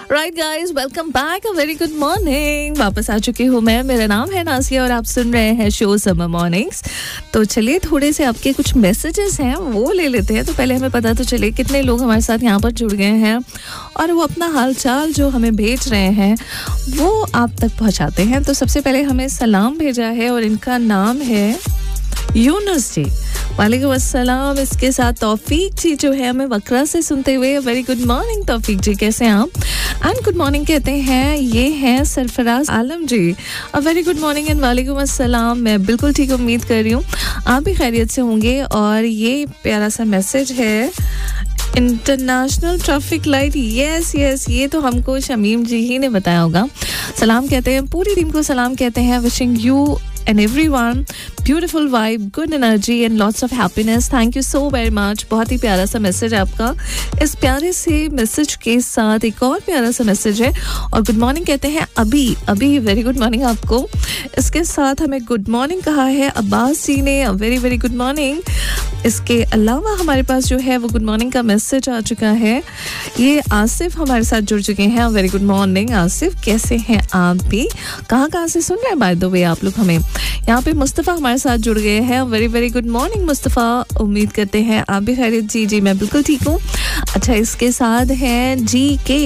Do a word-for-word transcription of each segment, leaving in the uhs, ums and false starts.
Right guys, welcome back, a very good morning. वापस आ चुकी हूँ मैं। मेरा नाम है नासिया और आप सुन रहे हैं शो समर मॉर्निंग्स। तो चलिए थोड़े से आपके कुछ मैसेजेस हैं वो ले लेते हैं। तो पहले हमें पता तो चले कितने लोग हमारे साथ यहाँ पर जुड़ गए हैं और वो अपना हालचाल जो हमें भेज रहे हैं वो आप तक पहुँचाते हैं। तो सबसे पहले हमें सलाम भेजा है और इनका नाम है यूनुस जी। वालेकुम अस्सलाम। इसके साथ तौफीक जी जो है हमें वकरा से सुनते हुए वेरी गुड मॉर्निंग तौफीक जी, कैसे हैं आप? एंड गुड मॉर्निंग कहते हैं ये हैं सरफराज आलम जी। A very good morning and वालेकुम अस्सलाम। मैं बिल्कुल ठीक उम्मीद कर रही हूँ आप भी खैरियत से होंगे। और ये प्यारा सा मैसेज है international traffic light, yes yes, ये तो हमको शमीम जी ही ने बताया होगा। सलाम कहते हैं, पूरी टीम को सलाम कहते हैं। Wishing you and everyone beautiful vibe, good energy and lots of happiness. Thank you so very much. बहुत ही प्यारा सा मैसेज है आपका। इस प्यारे से मैसेज के साथ एक और प्यारा सा मैसेज है और गुड मॉर्निंग कहते हैं अभी अभी वेरी गुड मॉर्निंग आपको। इसके साथ हमें गुड मॉर्निंग कहा है अब्बास जी ने, वेरी वेरी गुड मॉर्निंग। इसके अलावा हमारे पास जो है वो गुड मॉर्निंग का मैसेज आ चुका है। ये आसिफ हमारे साथ जुड़ चुके हैं। वेरी गुड मॉर्निंग आसिफ, कैसे हैं आप भी? कहाँ कहाँ से सुन रहे हैं बाय द वे आप लोग हमें? यहाँ पे मुस्तफ़ा हमारे साथ जुड़ गए हैं। Very very good morning Mustafa, उम्मीद करते हैं आप भी खैरियत। जी जी मैं बिल्कुल ठीक हूँ। अच्छा, इसके साथ हैं जी के।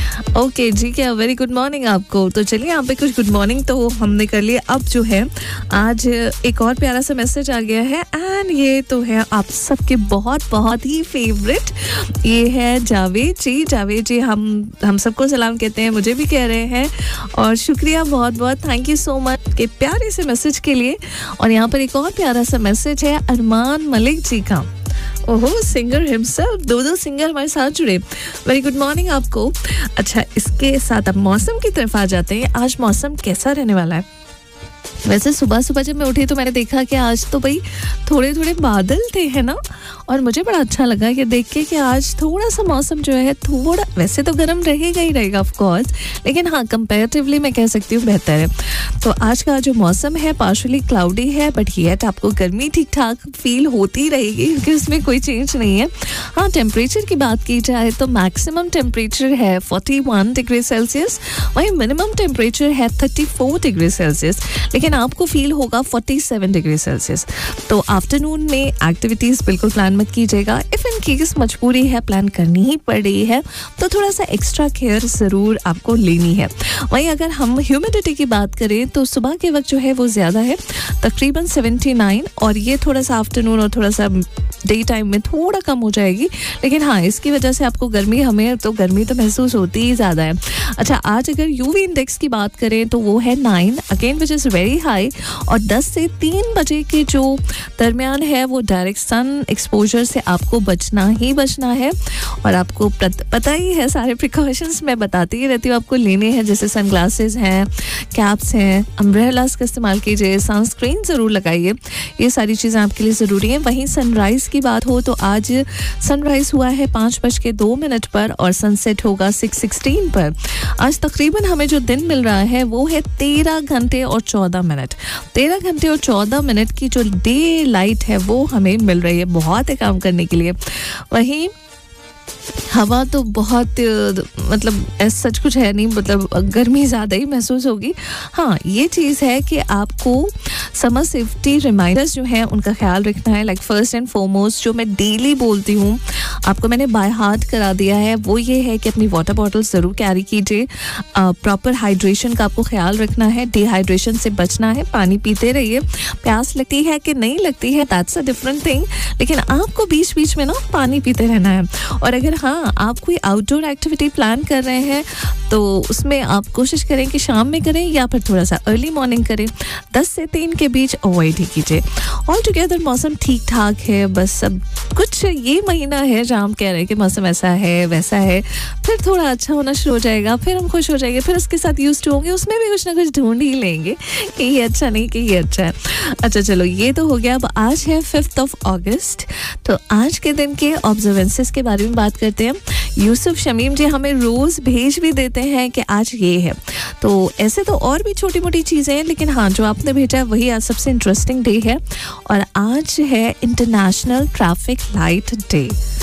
ओके जी के, वेरी गुड मॉर्निंग आपको। तो चलिए यहाँ पे कुछ गुड मॉर्निंग तो हमने कर लिया। अब जो है आज एक और प्यारा सा मैसेज आ गया है एंड ये तो है आप सबके बहुत बहुत ही फेवरेट। ये है जावेद जी। जावेद जी हम हम सबको सलाम कहते हैं, मुझे भी कह रहे हैं और शुक्रिया बहुत बहुत, थैंक यू सो मच के प्यारे से मैसेज के लिए। और यहाँ पर एक और प्यारा सा मैसेज है अरमान मलिक जी का। ओहो, सिंगर हिमसेल्फ, दो दो सिंगर हमारे साथ जुड़े। वेरी गुड मॉर्निंग आपको। अच्छा, इसके साथ अब मौसम की तरफ आ जाते हैं। आज मौसम कैसा रहने वाला है? वैसे सुबह सुबह जब मैं उठी तो मैंने देखा कि आज तो भाई थोड़े थोड़े बादल थे, है ना। और मुझे बड़ा अच्छा लगा ये देख के कि आज थोड़ा सा मौसम जो है थोड़ा, वैसे तो गर्म रहेगा ही रहेगा ऑफ कोर्स, लेकिन हाँ कंपैरेटिवली मैं कह सकती हूँ बेहतर है। तो आज का जो मौसम है पार्शली क्लाउडी है बट येट आपको गर्मी ठीक ठाक फील होती रहेगी क्योंकि उसमें कोई चेंज नहीं है। हाँ, टेम्परेचर की बात की जाए तो मैक्सिमम टेम्परेचर है इकतालीस डिग्री सेल्सियस, वहीं मिनिमम टेम्परेचर है चौंतीस डिग्री सेल्सियस, लेकिन आपको फील होगा सैंतालीस डिग्री सेल्सियस। तो आफ्टरनून में एक्टिविटीज बिल्कुल प्लान मत कीजिएगा। इफ इन केस मजबूरी है, प्लान करनी ही पड़ रही है तो थोड़ा सा एक्स्ट्रा केयर जरूर आपको लेनी है। वहीं अगर हम ह्यूमिडिटी की बात करें तो सुबह के वक्त जो है वो ज्यादा है, तकरीबन उन्यासी, और ये थोड़ा सा आफ्टरनून और थोड़ा सा डे टाइम में थोड़ा कम हो जाएगी। लेकिन हाँ, इसकी वजह से आपको गर्मी, हमें तो गर्मी तो महसूस होती ही ज़्यादा है। अच्छा, आज अगर यूवी इंडेक्स की बात करें तो वो है nine again which is very high. और दस से तीन बजे के जो दरमियान है वो डायरेक्ट सन एक्सपोजर से आपको बचना ही बचना है। और आपको पता ही है सारे प्रिकॉशंस मैं बताती ही रहती हूँ आपको लेने हैं, जैसे सन ग्लासेस हैं, कैप्स हैं, अम्ब्रेलास का इस्तेमाल कीजिए, सनस्क्रीन ज़रूर लगाइए, ये सारी चीज़ें आपके लिए ज़रूरी हैं। वहीं सनराइज़ की बात हो तो आज सनराइज हुआ है पाँच बज के दो मिनट पर और सनसेट होगा सिक्स सिक्सटीन पर। आज तकरीबन हमें जो दिन मिल रहा है वो है तेरह घंटे और चौदह मिनट। तेरह घंटे और चौदह मिनट की जो डे लाइट है वो हमें मिल रही है बहुत है काम करने के लिए। वहीं हवा तो बहुत मतलब ऐसा सच कुछ है नहीं, मतलब गर्मी ज़्यादा ही महसूस होगी। हाँ, ये चीज़ है कि आपको समर सेफ्टी रिमाइंडर्स जो हैं उनका ख्याल रखना है। लाइक फर्स्ट एंड फॉरमोस्ट जो मैं डेली बोलती हूँ आपको मैंने बाय हार्ट करा दिया है, वो ये है कि अपनी वाटर बॉटल ज़रूर कैरी कीजिए। प्रॉपर हाइड्रेशन का आपको ख्याल रखना है, डिहाइड्रेशन से बचना है, पानी पीते रहिए। प्यास लगती है कि नहीं लगती है दैट्स अ डिफरेंट थिंग, लेकिन आपको बीच बीच में ना पानी पीते रहना है। और अगर हाँ आप कोई आउटडोर एक्टिविटी प्लान कर रहे हैं तो उसमें आप कोशिश करें कि शाम में करें या फिर थोड़ा सा अर्ली मॉर्निंग करें, दस से तीन के बीच अवॉइड ही कीजिए। ऑल टुगेदर मौसम ठीक ठाक है, बस सब कुछ ये महीना है जहाँ हम कह रहे हैं कि मौसम ऐसा है वैसा है, फिर थोड़ा अच्छा होना शुरू हो जाएगा, फिर हम खुश हो जाएंगे, फिर उसके साथ यूज्ड टू होंगे, उसमें भी कुछ ना कुछ ढूंढ ही लेंगे कि ये अच्छा नहीं कि ये अच्छा है। अच्छा चलो, ये तो हो गया। अब आज है फिफ्थ ऑफ अगस्त, तो आज के दिन के ऑब्जर्वेंसेस के बारे में बात करते हैं। यूसुफ शमीम जी हमें रोज भेज भी देते हैं कि आज ये है, तो ऐसे तो और भी छोटी मोटी चीज़ें हैं, लेकिन हाँ जो आपने भेजा है वही आज सबसे इंटरेस्टिंग डे है। और आज है इंटरनेशनल ट्रैफिक लाइट डे।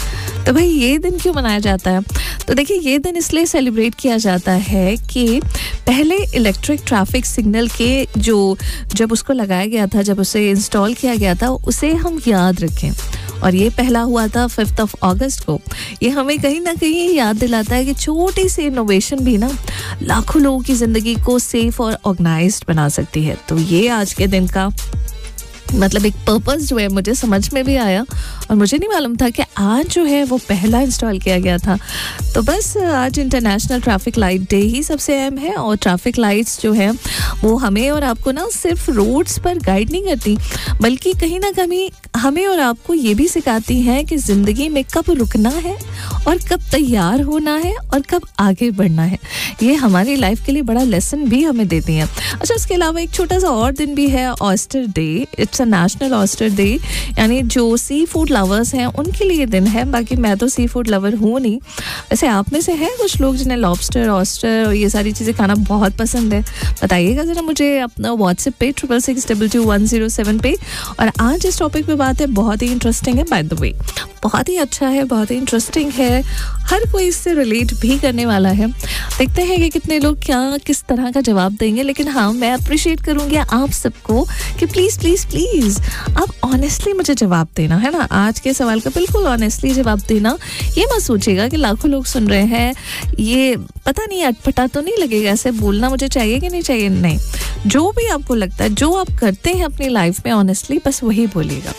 तो भाई ये दिन क्यों मनाया जाता है? तो देखिए, ये दिन इसलिए सेलिब्रेट किया जाता है कि पहले इलेक्ट्रिक ट्रैफिक सिग्नल के जो जब उसको लगाया गया था, जब उसे इंस्टॉल किया गया था, उसे हम याद रखें। और ये पहला हुआ था फिफ्थ ऑफ अगस्त को। ये हमें कहीं ना कहीं याद दिलाता है कि छोटी सी इनोवेशन भी ना लाखों लोगों की ज़िंदगी को सेफ और ऑर्गेनाइज्ड बना सकती है। तो ये आज के दिन का मतलब एक पर्पस जो है मुझे समझ में भी आया, और मुझे नहीं मालूम था कि आज जो है वो पहला इंस्टॉल किया गया था। तो बस आज इंटरनेशनल ट्रैफिक लाइट डे ही सबसे अहम है। और ट्रैफिक लाइट्स जो है वो हमें और आपको ना सिर्फ रोड्स पर गाइड नहीं करती, बल्कि कहीं ना कहीं हमें और आपको ये भी सिखाती हैं कि ज़िंदगी में कब रुकना है और कब तैयार होना है और कब आगे बढ़ना है। ये हमारी लाइफ के लिए बड़ा लेसन भी हमें देती हैं। अच्छा, उसके अलावा एक छोटा सा और दिन भी है, oyster day. It's a national oyster day, यानी जो सी फूड लवर्स हैं उनके लिए दिन है। बाकी मैं तो सी फूड लवर हूँ नहीं। वैसे आप में से हैं कुछ लोग जिन्हें लॉबस्टर, ऑयस्टर और ये सारी चीज़ें खाना बहुत पसंद है। बताइएगा ज़रा मुझे अपना व्हाट्सएप पे triple six double two one zero seven पे। और आज इस टॉपिक पे बात है, बहुत ही इंटरेस्टिंग है, बाय द वे बहुत ही अच्छा है, बहुत ही इंटरेस्टिंग है, हर कोई इससे रिलेट भी करने वाला है। देखते हैं कि कितने लोग क्या किस तरह का जवाब देंगे। लेकिन हाँ, मैं अप्रिशिएट करूँगी आप सबको कि प्लीज़ प्लीज़ प्लीज़ आप ऑनेस्टली मुझे जवाब देना, है ना। आज के सवाल का बिल्कुल ऑनेस्टली जवाब देना। ये मत सोचिएगा कि लाखों लोग सुन रहे हैं, ये पता नहीं अटपटा तो नहीं लगेगा, ऐसे बोलना मुझे चाहिए कि नहीं चाहिए। नहीं, जो भी आपको लगता है, जो आप करते हैं अपनी लाइफ में ऑनेस्टली, बस वही बोलिएगा।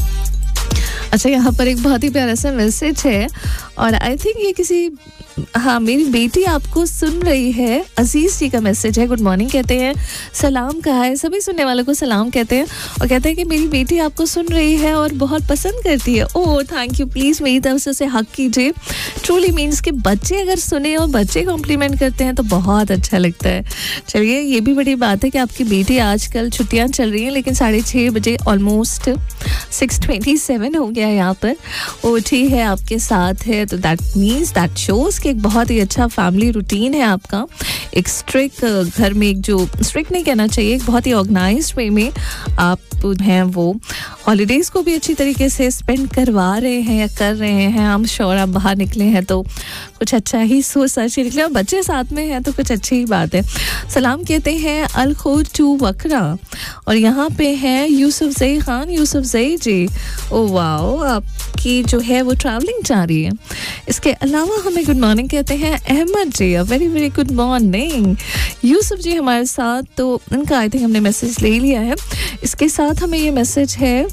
अच्छा, यहाँ पर एक बहुत ही प्यारा सा मैसेज है, और आई थिंक ये किसी, हाँ, मेरी बेटी आपको सुन रही है। अजीज जी का मैसेज है, गुड मॉर्निंग कहते हैं, सलाम कहा है, सभी सुनने वालों को सलाम कहते हैं, और कहते हैं कि मेरी बेटी आपको सुन रही है और बहुत पसंद करती है। ओह थैंक यू, प्लीज़ मेरी तरफ से उसे हक कीजिए। ट्रूली मीन्स कि बच्चे अगर सुने और बच्चे कॉम्प्लीमेंट करते हैं तो बहुत अच्छा लगता है। चलिए, ये भी बड़ी बात है कि आपकी बेटी, आजकल छुट्टियाँ चल रही हैं, लेकिन साढ़े छः बजे ऑलमोस्ट सिक्स ट्वेंटी सेवन हो गया यहाँ पर, उठी है, आपके साथ है। तो दैट मीन्स दैट शोज कि एक बहुत ही अच्छा फैमिली रूटीन है आपका। एक स्ट्रिक्ट घर में, एक जो स्ट्रिक्ट नहीं कहना चाहिए, एक बहुत ही ऑर्गेनाइज्ड वे में आप हैं वो हॉलीडेज़ को भी अच्छी तरीके से स्पेंड करवा रहे हैं या कर रहे हैं। हम श्योर आप बाहर निकले हैं तो कुछ अच्छा ही सोच सच ही निकले, और बच्चे साथ में हैं तो कुछ अच्छी ही बात है। सलाम कहते हैं अलखोर टू वकरा, और यहाँ पे हैं यूसुफ जई खान, यूसुफ जई जी। ओ वाओ, आपकी जो है वो ट्रैवलिंग जा रही है। इसके अलावा हमें गुड मॉर्निंग कहते हैं अहमद जी, a very very good morning. Yusuf जी हमारे साथ, तो इनका आई थिंक हमने मैसेज ले लिया है। इसके साथ हमें ये मैसेज है,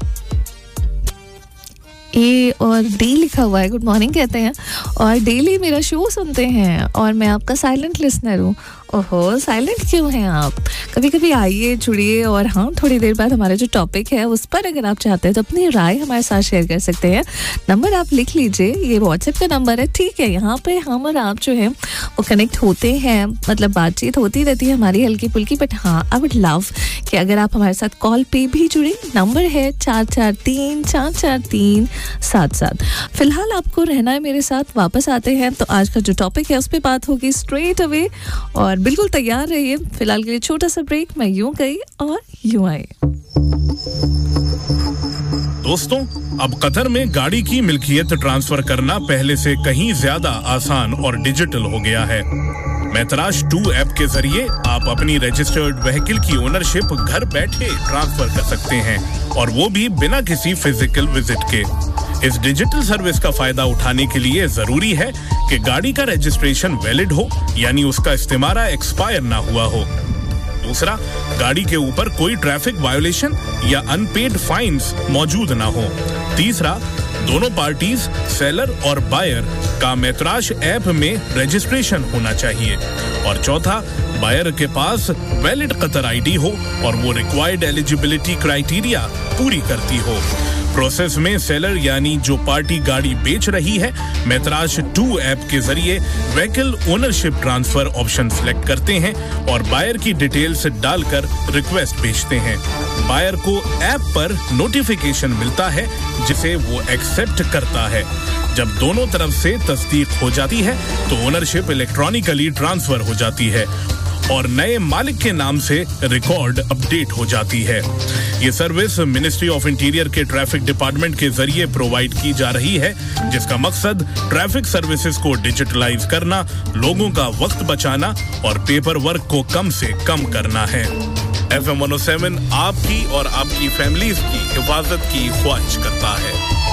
ए और डी लिखा हुआ है, गुड मॉर्निंग कहते हैं, और डेली मेरा शो सुनते हैं और मैं आपका साइलेंट लिसनर हूँ। ओहो, साइलेंट क्यों हैं आप? कभी कभी आइए, जुड़िए, और हाँ, थोड़ी देर बाद हमारा जो टॉपिक है उस पर अगर आप चाहते हैं तो अपनी राय हमारे साथ शेयर कर सकते हैं। नंबर आप लिख लीजिए, ये व्हाट्सएप का नंबर है, ठीक है। यहाँ पे हम और आप जो है वो कनेक्ट होते हैं, मतलब बातचीत होती रहती है हमारी हल्की फुल्की। बट हाँ, आई वुड लव कि अगर आप हमारे साथ कॉल पे भी जुड़े। नंबर है चार चार तीन चार चार तीन सात सात। फिलहाल आपको रहना है मेरे साथ। वापस आते हैं तो आज का जो टॉपिक है उस पर बात होगी स्ट्रेट अवे, और बिल्कुल तैयार रहिए। फिलहाल के लिए छोटा सा ब्रेक, मैं यूं गई और यूं आई। दोस्तों, अब कतर में गाड़ी की मिल्कियत ट्रांसफर करना पहले से कहीं ज्यादा आसान और डिजिटल हो गया है। मैतराज टू ऐप के जरिए आप अपनी रजिस्टर्ड व्हीकल की ओनरशिप घर बैठे ट्रांसफर कर सकते हैं, और वो भी बिना किसी फिजिकल विजिट के। इस डिजिटल सर्विस का फायदा उठाने के लिए जरूरी है कि गाड़ी का रजिस्ट्रेशन वैलिड हो, यानी उसका इस्तेमारा एक्सपायर ना हुआ हो। दूसरा, गाड़ी के ऊपर कोई ट्रैफिक वायोलेशन या अनपेड फाइन्स मौजूद ना हो। तीसरा, दोनों पार्टीज, सेलर और बायर का मैतराज ऐप में रजिस्ट्रेशन होना चाहिए। और चौथा, बायर के पास वैलिड कतर आईडी हो और वो रिक्वायर्ड एलिजिबिलिटी क्राइटेरिया पूरी करती हो। प्रोसेस में सेलर यानी जो पार्टी गाड़ी बेच रही है, मैतराज टू ऐप के जरिए vehicle ownership transfer option select करते हैं और बायर की डिटेल्स डालकर रिक्वेस्ट भेजते हैं। बायर को ऐप पर नोटिफिकेशन मिलता है जिसे वो एक्सेप्ट करता है। जब दोनों तरफ से तस्दीक हो जाती है तो ओनरशिप इलेक्ट्रॉनिकली ट्रांसफर हो जाती है और नए मालिक के नाम से रिकॉर्ड अपडेट हो जाती है। ये सर्विस मिनिस्ट्री ऑफ इंटीरियर के ट्रैफिक डिपार्टमेंट के जरिए प्रोवाइड की जा रही है, जिसका मकसद ट्रैफिक सर्विसेज को डिजिटलाइज करना, लोगों का वक्त बचाना और पेपर वर्क को कम से कम करना है। F M one O seven आपकी और आपकी फैमिलीज की हिफाजत की ख्वाहिश करता है।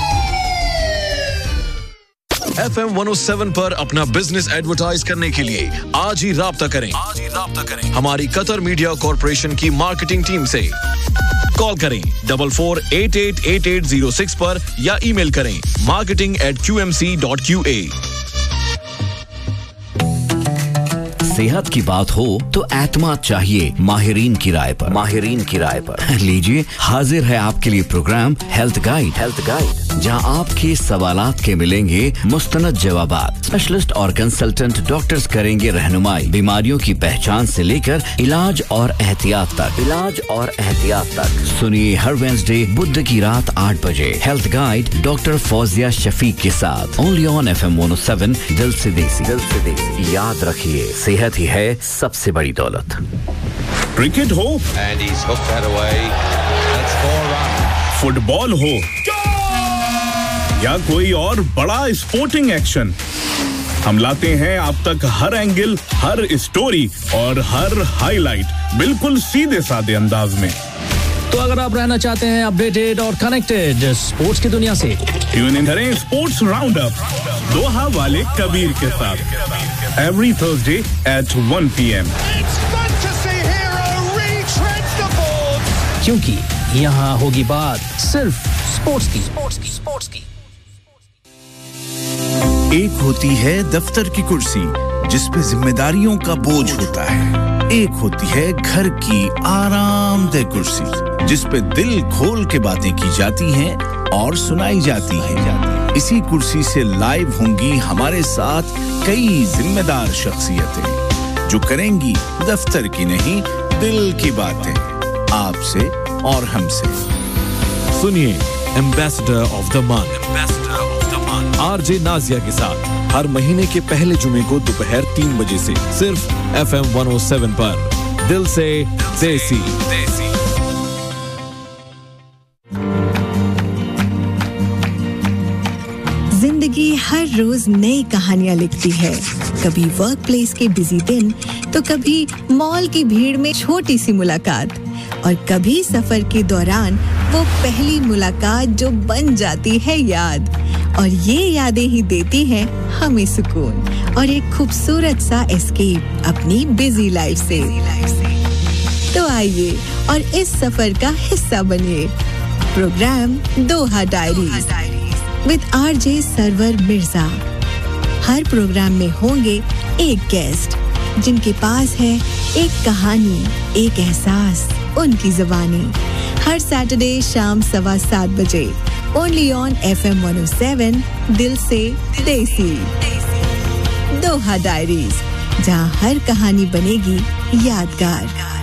F M one O seven पर अपना बिजनेस एडवर्टाइज करने के लिए आज ही राब्ता करें आज ही राब्ता करें हमारी कतर मीडिया कॉर्पोरेशन की मार्केटिंग टीम से। कॉल करें double four eight eight eight eight zero six पर या ईमेल करें marketing eight Q M C dot Q A. सेहत की बात हो तो एतमाद चाहिए माहिरीन की राय पर। माहिरीन की राय पर लीजिए, हाजिर है आपके लिए programme health guide. Health guide जहां आपके सवालात के मिलेंगे मुस्तनद जवाबात। स्पेशलिस्ट और कंसल्टेंट डॉक्टर्स करेंगे रहनुमाई बीमारियों की पहचान से लेकर इलाज और एहतियात तक। इलाज और एहतियात तक सुनिए हर वेडनेसडे बुध की रात आठ बजे health guide doctor Fauzia Shafiq के साथ only on F M one O seven. दिल से देसी। दिल से देसी। याद रखिए, सेहत ही है सबसे बड़ी दौलत। क्रिकेट हो And he's hooked that away. That's four runs. Football हो या कोई और बड़ा स्पोर्टिंग एक्शन, हम लाते हैं आप तक हर एंगल, हर स्टोरी और हर हाईलाइट बिल्कुल सीधे साधे अंदाज में। तो अगर आप रहना चाहते हैं अपडेटेड और कनेक्टेड स्पोर्ट्स की दुनिया से, ट्यून इन करें स्पोर्ट्स राउंड अप दोहा वाले कबीर के साथ every Thursday at one P M. क्योंकि यहाँ होगी बात सिर्फ स्पोर्ट्स की। स्पोर्ट्स की स्पोर्ट्स की एक होती है दफ्तर की कुर्सी जिस पे जिम्मेदारियों का बोझ होता है, एक होती है घर की आरामदेह कुर्सी जिस पे दिल खोल के बातें की जाती हैं और सुनाई जाती हैं। इसी कुर्सी से लाइव होंगी हमारे साथ कई जिम्मेदार शख्सियतें जो करेंगी दफ्तर की नहीं दिल की बातें आपसे और हमसे। सुनिए ambassador of the month ambassador of the month RJ Nazia के साथ हर महीने के पहले जुमे को दोपहर तीन बजे से सिर्फ F M one O seven पर। दिल से देसी। देसी जिंदगी हर रोज नई कहानियां लिखती है। कभी वर्क प्लेस के बिजी दिन तो कभी मॉल की भीड़ में छोटी सी मुलाकात और कभी सफर के दौरान वो पहली मुलाकात जो बन जाती है याद। और ये यादें ही देती हैं हमें सुकून और एक खूबसूरत सा एस्केप अपनी बिजी लाइफ से। तो आइए और इस सफर का हिस्सा बनिए। Programme Doha diaries with RJ server Mirza. Her programme में होंगे एक गेस्ट जिनके पास है एक कहानी, एक एहसास, उनकी ज़ुबानी। हर सैटरडे शाम सवा सात बजे only on F M one O seven. दिल से देसी। दोहा डायरीज, जहां हर कहानी बनेगी यादगार।